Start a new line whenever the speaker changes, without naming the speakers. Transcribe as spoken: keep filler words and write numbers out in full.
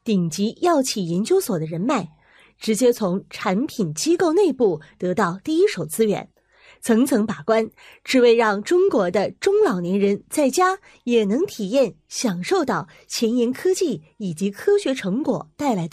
顶级药企研究所的人脉，直接从产品机构内部得到第一手资源，层层把关，只为让中国的中老年人在家也能体验享受到前沿科技以及科学成果带来的